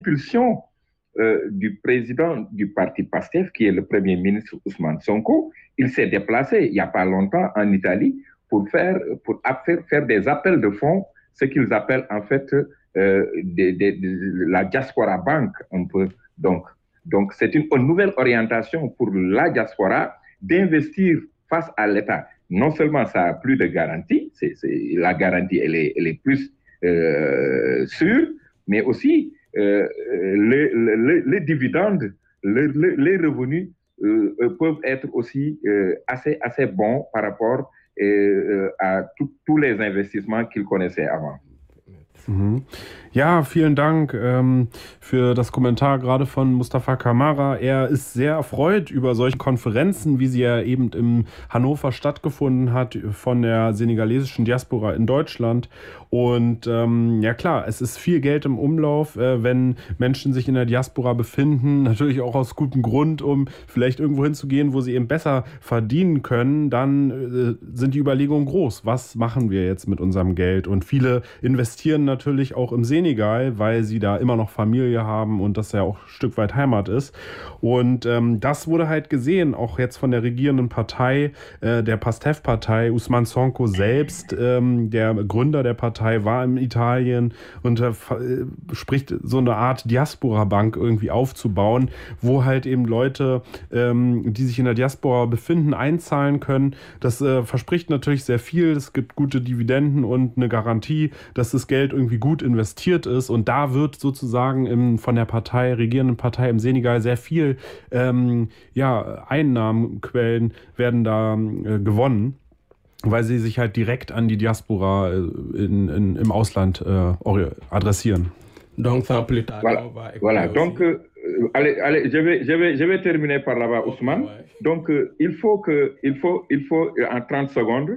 l'impulsion du président du parti PASTEF, qui est le premier ministre Ousmane Sonko. Il s'est déplacé il n'y a pas longtemps en Italie pour faire des appels de fonds, ce qu'ils appellent en fait la diaspora banque un peu. Donc c'est une nouvelle orientation pour la diaspora d'investir face à l'État. Non seulement ça a plus de garantie, la garantie elle est plus sûre, mais aussi les dividendes, les revenus peuvent être aussi assez bons par rapport à tous les investissements qu'ils connaissaient avant. Mhm. Ja, vielen Dank für das Kommentar gerade von Mustafa Kamara. Er ist sehr erfreut über solche Konferenzen, wie sie ja eben in Hannover stattgefunden hat, von der senegalesischen Diaspora in Deutschland. Und ja klar, es ist viel Geld im Umlauf, wenn Menschen sich in der Diaspora befinden, natürlich auch aus gutem Grund, um vielleicht irgendwo hinzugehen, wo sie eben besser verdienen können, dann sind die Überlegungen groß. Was machen wir jetzt mit unserem Geld? Und viele investieren natürlich auch im Senegal, weil sie da immer noch Familie haben und das ja auch ein Stück weit Heimat ist. Und das wurde halt gesehen, auch jetzt von der regierenden Partei, der PASTEF-Partei. Ousmane Sonko selbst, der Gründer der Partei, war in Italien und spricht so eine Art Diaspora-Bank irgendwie aufzubauen, wo halt eben Leute, die sich in der Diaspora befinden, einzahlen können. Das verspricht natürlich sehr viel. Es gibt gute Dividenden und eine Garantie, dass das Geld irgendwie gut investiert ist. Und da wird sozusagen von der regierenden Partei im Senegal sehr viel Einnahmenquellen werden da gewonnen, weil sie sich halt direkt an die Diaspora im Ausland adressieren. Donc, sans plus tarder, voilà. Donc, allez, je vais terminer par là-bas, Ousmane. Ouais. Donc, il faut en 30 secondes,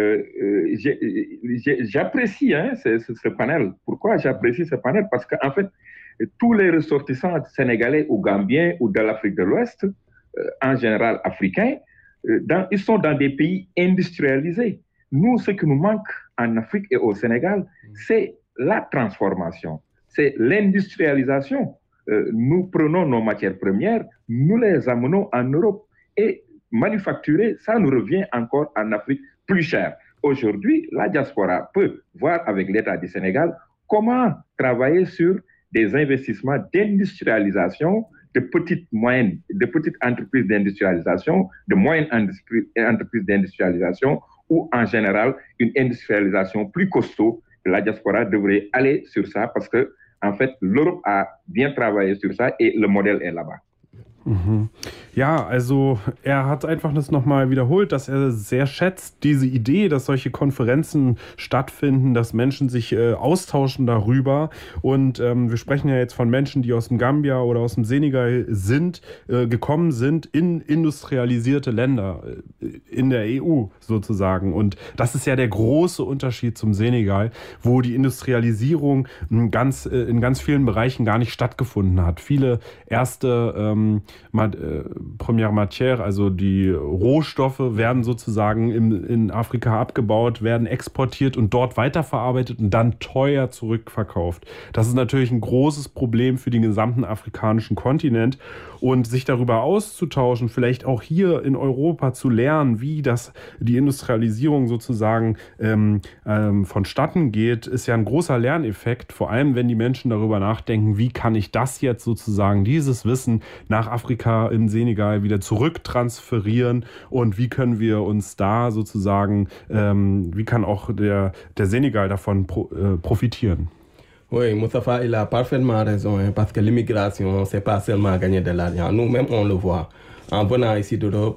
j'apprécie ce panel. Pourquoi j'apprécie ce panel? Parce qu'en fait, tous les ressortissants sénégalais ou gambiens ou de l'Afrique de l'Ouest, en général africains, ils sont dans des pays industrialisés. Nous, ce qui nous manque en Afrique et au Sénégal, c'est la transformation, c'est l'industrialisation. Nous prenons nos matières premières, nous les amenons en Europe et manufacturer, ça nous revient encore en Afrique plus cher. Aujourd'hui, la diaspora peut voir avec l'État du Sénégal comment travailler sur des investissements d'industrialisation, de petites entreprises d'industrialisation, de moyennes entreprises d'industrialisation, ou en général une industrialisation plus costaud. La diaspora devrait aller sur ça parce que, en fait, l'Europe a bien travaillé sur ça et le modèle est là-bas. Mhm. Ja, also er hat einfach das nochmal wiederholt, dass er sehr schätzt, diese Idee, dass solche Konferenzen stattfinden, dass Menschen sich austauschen darüber. Und wir sprechen ja jetzt von Menschen, die aus dem Gambia oder aus dem Senegal gekommen sind in industrialisierte Länder, in der EU sozusagen. Und das ist ja der große Unterschied zum Senegal, wo die Industrialisierung in ganz vielen Bereichen gar nicht stattgefunden hat. Viele erste Première Matière, also die Rohstoffe, werden sozusagen in Afrika abgebaut, werden exportiert und dort weiterverarbeitet und dann teuer zurückverkauft. Das ist natürlich ein großes Problem für den gesamten afrikanischen Kontinent. Und sich darüber auszutauschen, vielleicht auch hier in Europa zu lernen, wie die Industrialisierung sozusagen vonstatten geht, ist ja ein großer Lerneffekt, vor allem wenn die Menschen darüber nachdenken, wie kann ich das jetzt sozusagen, dieses Wissen nach Afrika in Senegal wieder zurücktransferieren und wie können wir uns da sozusagen, wie kann auch der Senegal davon profitieren? Oui, Moustapha, il a parfaitement raison, hein, parce que l'immigration, c'est pas seulement gagner de l'argent. Nous-mêmes, on le voit. En venant ici d'Europe,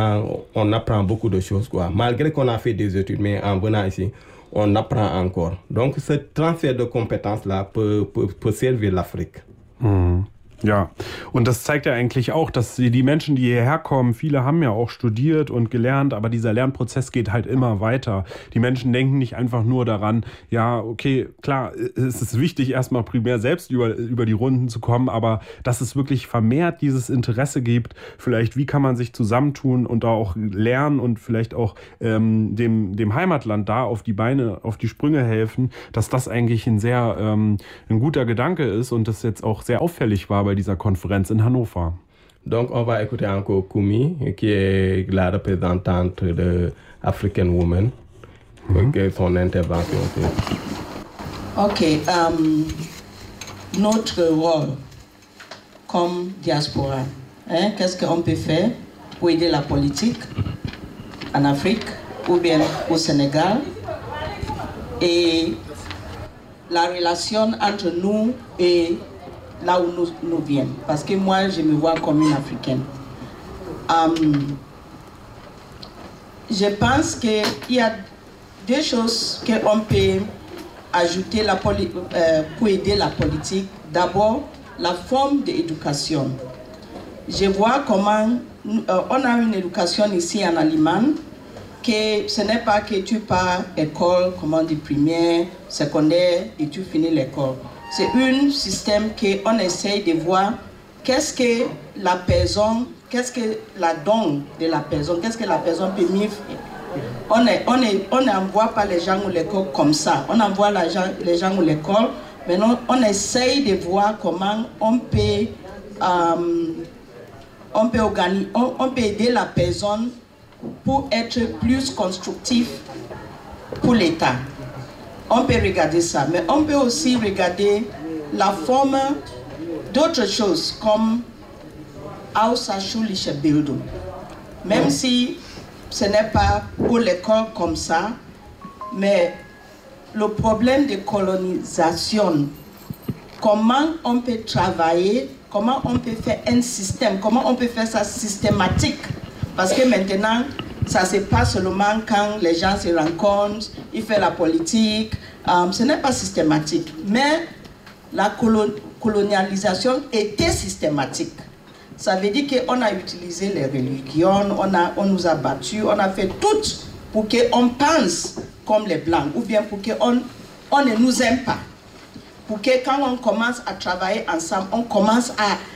on apprend beaucoup de choses, quoi. Malgré qu'on a fait des études, mais en venant ici, on apprend encore. Donc, ce transfert de compétences-là peut servir l'Afrique. Mhm. Ja, und das zeigt ja eigentlich auch, dass die Menschen, die hierher kommen, viele haben ja auch studiert und gelernt, aber dieser Lernprozess geht halt immer weiter. Die Menschen denken nicht einfach nur daran, ja, okay, klar, es ist wichtig, erstmal primär selbst über die Runden zu kommen, aber dass es wirklich vermehrt dieses Interesse gibt, vielleicht wie kann man sich zusammentun und da auch lernen und vielleicht auch dem Heimatland da auf die Sprünge helfen, dass das eigentlich ein guter Gedanke ist und das jetzt auch sehr auffällig war bei dieser Konferenz in Hannover. Donc, on va écouter encore Koumi, qui est la représentante de African Women, son intervention. Ok, notre rôle comme diaspora, qu'est-ce qu'on peut faire pour aider la politique en Afrique ou bien au Sénégal et la relation entre nous et là où nous venons. Parce que moi, je me vois comme une Africaine. Je pense qu'il y a deux choses qu'on peut ajouter pour aider la politique. D'abord, la forme d'éducation. Je vois comment on a une éducation ici en Allemagne, que ce n'est pas que tu pars école, comment on dit, primaire, secondaire, et tu finis l'école. C'est un système qu'on essaye de voir qu'est-ce que la personne, qu'est-ce que la donne de la personne, qu'est-ce que la personne peut mieux faire. On n'envoie pas les gens à l'école comme ça. On envoie les gens à l'école, mais on essaye de voir comment on peut aider la personne pour être plus constructif pour l'État. On peut regarder ça, mais on peut aussi regarder la forme d'autres choses comme außerschulische Bildung. Même si ce n'est pas pour l'école comme ça, mais le problème de colonisation, comment on peut travailler, comment on peut faire un système, comment on peut faire ça systématique. Parce que maintenant, ça se passe seulement quand les gens se rencontrent, ils font la politique. Ce n'est pas systématique. Mais la colonialisation était systématique. Ça veut dire qu'on a utilisé les religions, on nous a battus, on a fait tout pour qu'on pense comme les Blancs, ou bien pour qu'on ne nous aime pas. Pour que quand on commence à travailler ensemble, on commence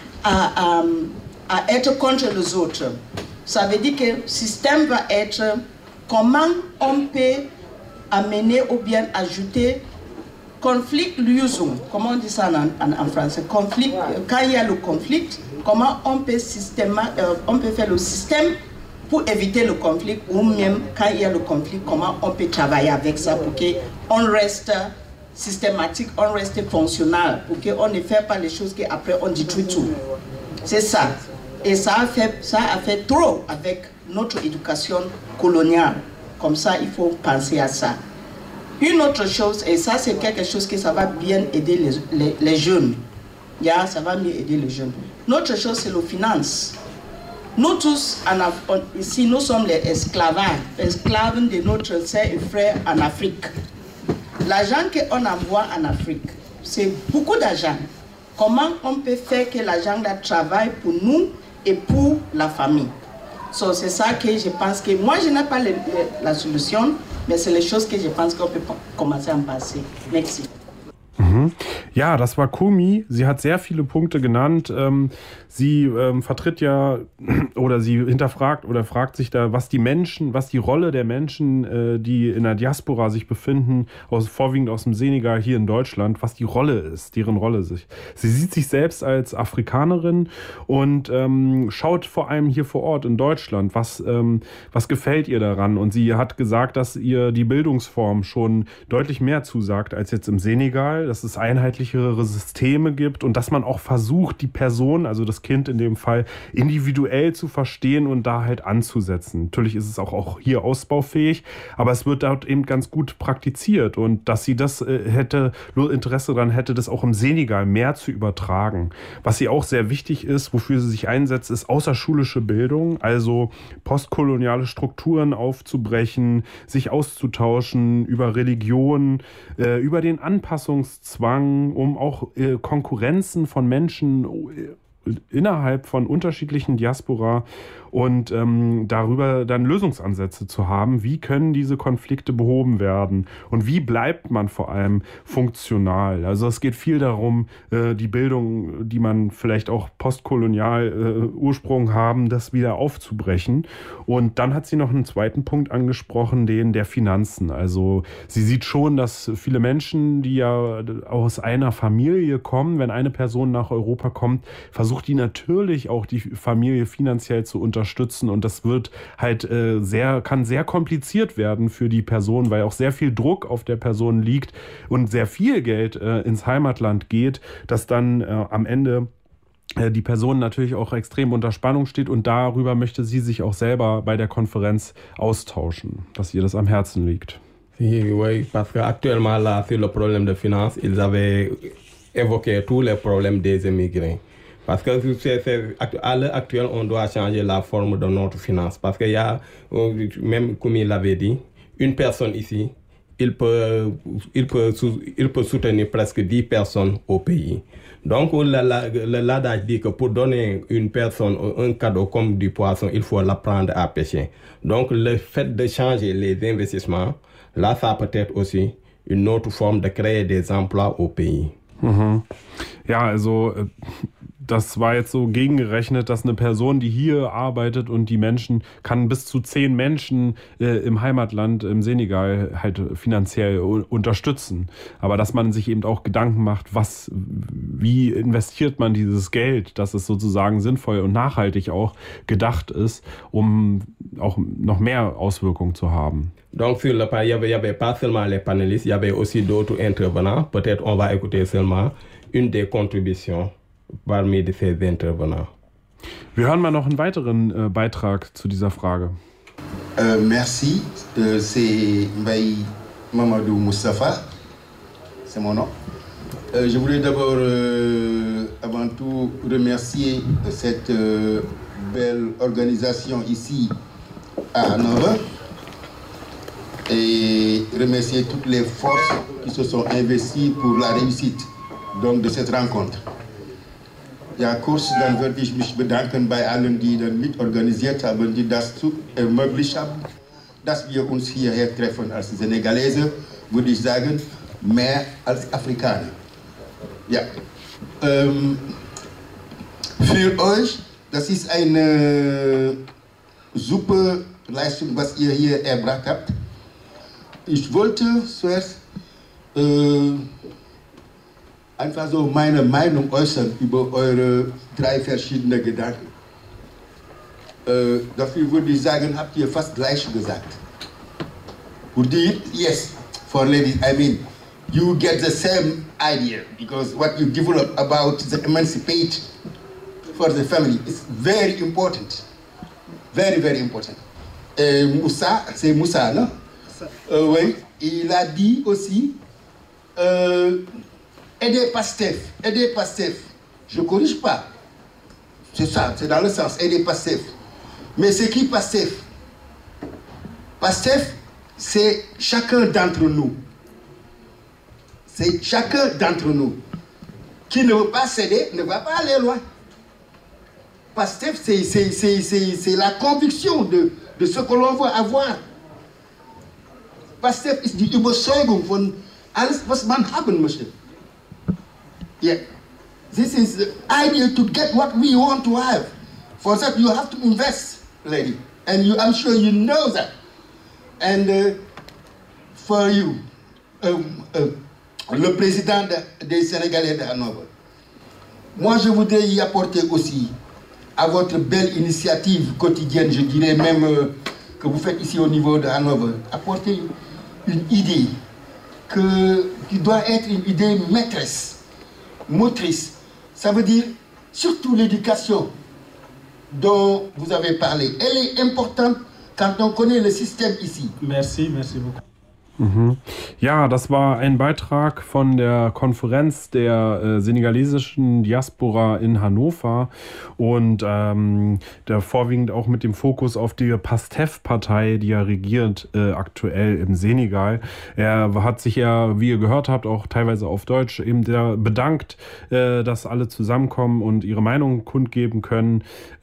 à être contre les autres. Ça veut dire que le système va être comment on peut amener ou bien ajouter Konfliktlösung, comment on dit ça en français, conflit, quand il y a le conflit, comment on peut faire le système pour éviter le conflit, ou même quand il y a le conflit, comment on peut travailler avec ça pour qu'on reste systématique, on reste fonctionnel, pour qu'on ne fait pas les choses qu'après on détruit tout. C'est ça. Et ça a fait trop avec notre éducation coloniale. Comme ça, il faut penser à ça. Une autre chose, et ça c'est quelque chose que ça va bien aider les jeunes. Ça va mieux aider les jeunes. L'autre chose, c'est la finance. Nous tous, ici, nous sommes les esclaves de notre sœurs et frères en Afrique. L'argent qu'on envoie en Afrique, c'est beaucoup d'argent. Comment on peut faire que l'argent travaille pour nous et pour la famille? C'est ça que je pense que moi je n'ai pas la solution, mais c'est les choses que je pense qu'on peut commencer à en passer. Merci. Ja, das war Koumi. Sie hat sehr viele Punkte genannt. Sie vertritt ja oder sie hinterfragt oder fragt sich da, was die Rolle der Menschen, die in der Diaspora sich befinden, vorwiegend aus dem Senegal hier in Deutschland, was die Rolle ist, deren Rolle sich. Sie sieht sich selbst als Afrikanerin und schaut vor allem hier vor Ort in Deutschland, was gefällt ihr daran. Und sie hat gesagt, dass ihr die Bildungsform schon deutlich mehr zusagt als jetzt im Senegal, dass es einheitlichere Systeme gibt und dass man auch versucht, die Person, also das Kind in dem Fall, individuell zu verstehen und da halt anzusetzen. Natürlich ist es auch hier ausbaufähig, aber es wird dort eben ganz gut praktiziert und dass sie das Interesse daran hätte, das auch im Senegal mehr zu übertragen. Was ihr auch sehr wichtig ist, wofür sie sich einsetzt, ist außerschulische Bildung, also postkoloniale Strukturen aufzubrechen, sich auszutauschen über Religion, über den Anpassungszwang, um auch Konkurrenzen von Menschen innerhalb von unterschiedlichen Diaspora und darüber dann Lösungsansätze zu haben. Wie können diese Konflikte behoben werden und wie bleibt man vor allem funktional? Also es geht viel darum, die Bildung, die man vielleicht auch postkolonial Ursprung haben, das wieder aufzubrechen. Und dann hat sie noch einen zweiten Punkt angesprochen, den der Finanzen. Also sie sieht schon, dass viele Menschen, die ja aus einer Familie kommen, wenn eine Person nach Europa kommt, versucht die natürlich auch die Familie finanziell zu unterstützen. Und das wird halt kann sehr kompliziert werden für die Person, weil auch sehr viel Druck auf der Person liegt und sehr viel Geld ins Heimatland geht, dass dann am Ende die Person natürlich auch extrem unter Spannung steht und darüber möchte sie sich auch selber bei der Konferenz austauschen, dass ihr das am Herzen liegt. Oui, parce qu'actuellement, là, sur le problème de finances, ils avaient évoqué tous les problèmes des immigrés. Parce que à l'heure actuelle, on doit changer la forme de notre finance. Parce qu'il y a, même comme il l'avait dit, une personne ici, il peut soutenir presque 10 personnes au pays. Donc, l'adage dit que pour donner une personne un cadeau comme du poisson, il faut l'apprendre à pêcher. Donc, le fait de changer les investissements, là, ça peut être aussi une autre forme de créer des emplois au pays. Mhm. Ja, also das war jetzt so gegengerechnet, dass eine Person, die hier arbeitet und die Menschen, kann bis zu 10 Menschen im Heimatland, im Senegal, halt finanziell unterstützen. Aber dass man sich eben auch Gedanken macht, wie investiert man dieses Geld, dass es sozusagen sinnvoll und nachhaltig auch gedacht ist, um auch noch mehr Auswirkungen zu haben. Donc sur le panel, il y avait pas seulement les panélistes, il y avait aussi d'autres intervenants. Peut-être on va écouter seulement une des contributions parmi ces intervenants. Wir hören mal noch einen weiteren Beitrag zu dieser Frage. Merci, c'est Mbaye Mamadou Moustapha, c'est mon nom. Je voulais d'abord, avant tout, remercier cette belle organisation ici à Hanovre et remercier toutes les forces qui se sont investies pour la réussite donc, de cette rencontre. Ja, kurz, dann würde ich mich bedanken bei allen, die dann mitorganisiert haben, die das ermöglicht haben, dass wir uns hierher treffen als Senegalese, würde ich sagen, mehr als Afrikaner. Ja. Für euch, das ist eine super Leistung, was ihr hier erbracht habt. Ich wollte zuerst einfach so meine Meinung äußern über eure 3 verschiedene Gedanken. Dafür würde ich sagen, habt ihr fast gleich gesagt. Would you? Yes, for ladies, I mean, you get the same idea because what you develop about the emancipation for the family is very important. Very, very important. Moussa, c'est Moussa, non? Oui, il a dit aussi aider Pastef. Je ne corrige pas. C'est ça, c'est dans le sens, aider Pastef. Mais c'est qui Pastef? Pastef, c'est chacun d'entre nous. C'est chacun d'entre nous. Qui ne veut pas céder, ne va pas aller loin. Pastef, c'est la conviction de ce que l'on veut avoir. Pastef ist die Überzeugung von alles, was man haben möchte. Yeah. This is the idea to get what we want to have. For that, you have to invest, lady. And I'm sure you know that. And for you, le président des Sénégalais de Hanovre, moi, je voudrais y apporter aussi à votre belle initiative quotidienne, je dirais même que vous faites ici au niveau de Hanovre, apporter une idée qui doit être une idée maîtresse, motrice. Ça veut dire surtout l'éducation dont vous avez parlé. Elle est importante quand on connaît le système ici. Merci beaucoup. Ja, das war ein Beitrag von der Konferenz der senegalesischen Diaspora in Hannover und der vorwiegend auch mit dem Fokus auf die PASTEF-Partei, die ja regiert aktuell im Senegal. Er hat sich ja, wie ihr gehört habt, auch teilweise auf Deutsch eben bedankt, dass alle zusammenkommen und ihre Meinung kundgeben können.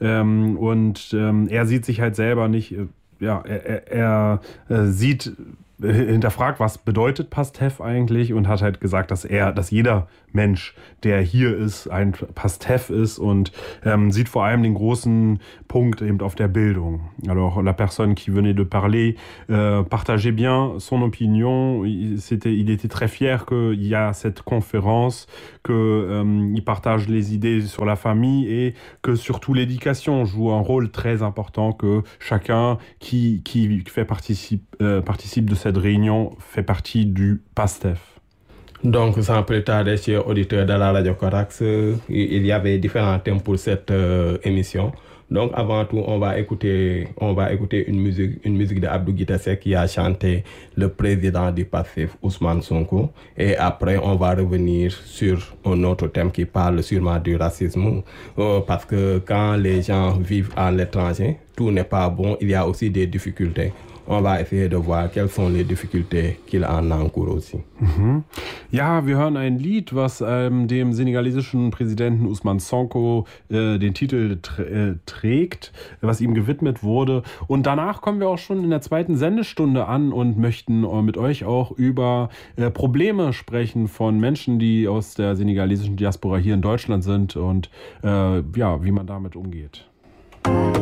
Er sieht sich halt selber nicht, er sieht hinterfragt, was bedeutet PASTEF eigentlich und hat halt gesagt, dass jeder Mensch, der hier ist, ein PASTEF ist und sieht vor allem den großen Punkt eben auf der Bildung. Alors, la personne qui venait de parler partageait bien son opinion. Il était très fier qu'il y a cette conférence, qu'il partage les idées sur la famille et que surtout l'éducation joue un rôle très important, que chacun qui participe de cette réunion fait partie du PASTEF. Donc, sans plus tarder, chers auditeurs de la Radio Corax, il y avait différents thèmes pour cette émission. Donc, avant tout, on va écouter une musique de Abdou Guitassé qui a chanté le président du PASTEF, Ousmane Sonko. Et après, on va revenir sur un autre thème qui parle sûrement du racisme. Parce que quand les gens vivent à l'étranger, tout n'est pas bon, il y a aussi des difficultés. On va essayer de voir, quelles sont les difficultés qu'il en encourt aussi. Ja, wir hören ein Lied, was dem senegalesischen Präsidenten Ousmane Sonko den Titel trägt, was ihm gewidmet wurde. Und danach kommen wir auch schon in der zweiten Sendestunde an und möchten mit euch auch über Probleme sprechen von Menschen, die aus der senegalesischen Diaspora hier in Deutschland sind und wie man damit umgeht.